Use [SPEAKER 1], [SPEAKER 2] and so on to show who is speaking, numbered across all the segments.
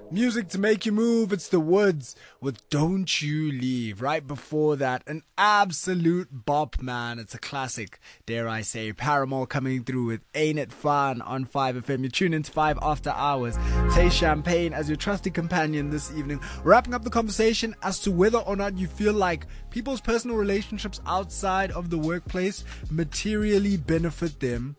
[SPEAKER 1] Music to make you move. It's The Woods with Don't You Leave. Right before that, an absolute bop, man. It's a classic, dare I say. Paramore coming through with Ain't It Fun on 5FM. You tune into 5 After Hours. Taste Champagne as your trusty companion this evening. Wrapping up the conversation as to whether or not you feel like people's personal relationships outside of the workplace materially benefit them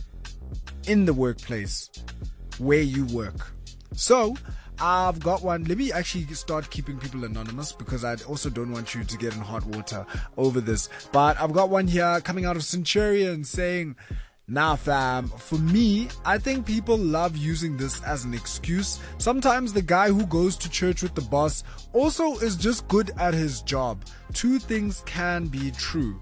[SPEAKER 1] in the workplace where you work. So, I've got one. Let me actually start keeping people anonymous because I also don't want you to get in hot water over this. But I've got one here coming out of Centurion saying, nah fam, for me, I think people love using this as an excuse. Sometimes the guy who goes to church with the boss also is just good at his job. Two things can be true.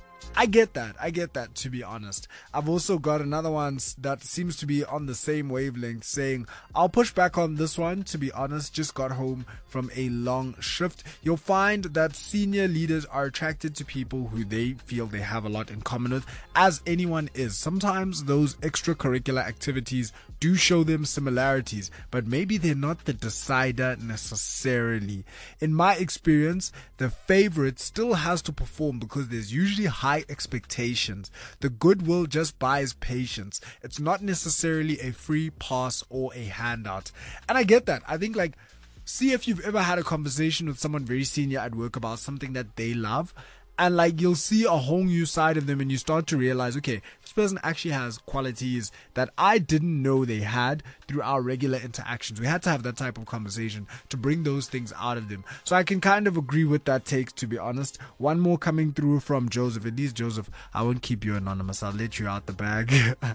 [SPEAKER 1] I get that, to be honest. I've also got another one that seems to be on the same wavelength saying, I'll push back on this one, to be honest, just got home from a long shift. You'll find that senior leaders are attracted to people who they feel they have a lot in common with, as anyone is. Sometimes those extracurricular activities do show them similarities, but maybe they're not the decider necessarily. In my experience, the favorite still has to perform because there's usually high expectations. The goodwill just buys patience. It's not necessarily a free pass or a handout. And I get that. I think see if you've ever had a conversation with someone very senior at work about something that they love, and you'll see a whole new side of them and you start to realize, okay, this person actually has qualities that I didn't know they had through our regular interactions. We had to have that type of conversation to bring those things out of them. So I can kind of agree with that take, to be honest. One more coming through from Joseph. At least Joseph, I won't keep you anonymous. I'll let you out the bag.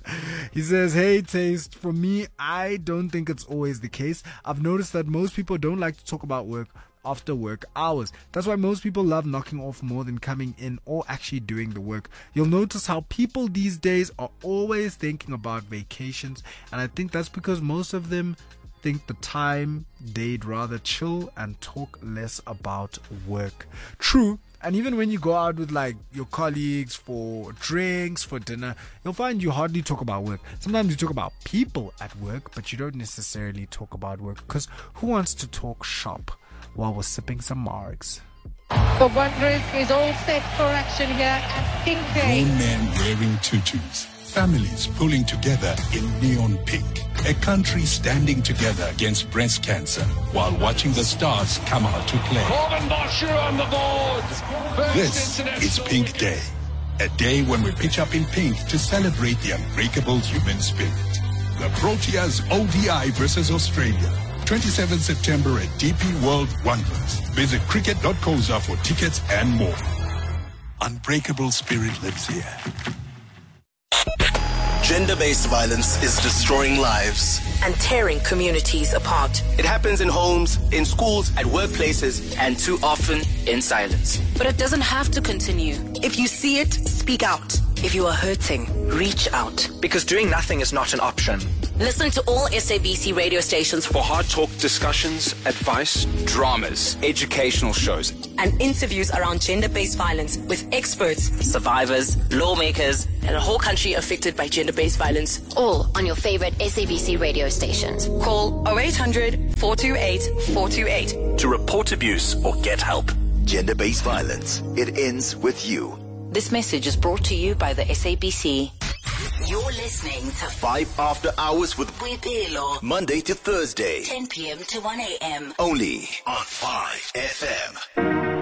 [SPEAKER 1] He says, hey, Taste, for me, I don't think it's always the case. I've noticed that most people don't like to talk about work after work hours. That's why most people love knocking off more than coming in or actually doing the work. You'll notice how people these days are always thinking about vacations, and I think that's because most of them think the time they'd rather chill and talk less about work. True. And even when you go out with your colleagues for drinks, for dinner, you'll find you hardly talk about work. Sometimes you talk about people at work, but you don't necessarily talk about work, because who wants to talk shop while we're sipping some margs?
[SPEAKER 2] The One Group is all set for action here at Pink Day.
[SPEAKER 3] Grown men wearing tutus, families pulling together in neon pink, a country standing together against breast cancer while watching the stars come out to play.
[SPEAKER 4] Corbin Bosher on the board.
[SPEAKER 3] This is Pink Day, a day when we pitch up in pink to celebrate the unbreakable human spirit. The Proteas ODI versus Australia. 27 September at DP World Wanderers. Visit cricket.coza for tickets and more. Unbreakable spirit lives here.
[SPEAKER 5] Gender-based violence is destroying lives
[SPEAKER 6] and tearing communities apart.
[SPEAKER 5] It happens in homes, in schools, at workplaces, and too often in silence.
[SPEAKER 6] But it doesn't have to continue.
[SPEAKER 5] If you see it, speak out.
[SPEAKER 6] If you are hurting, reach out.
[SPEAKER 7] Because doing nothing is not an option.
[SPEAKER 6] Listen to all SABC radio stations
[SPEAKER 7] for hard talk discussions, advice, dramas, educational shows,
[SPEAKER 6] and interviews around gender-based violence with experts, survivors, lawmakers, and a whole country affected by gender-based violence.
[SPEAKER 8] All on your favorite SABC radio stations.
[SPEAKER 6] Call 0800 428 428
[SPEAKER 5] to report abuse or get help. Gender-based violence. It ends with you.
[SPEAKER 6] This message is brought to you by the SABC.
[SPEAKER 8] You're listening to
[SPEAKER 5] 5 After Hours with
[SPEAKER 8] Boipelo.
[SPEAKER 5] Monday to Thursday,
[SPEAKER 8] 10 p.m. to 1 a.m.
[SPEAKER 5] Only on 5FM.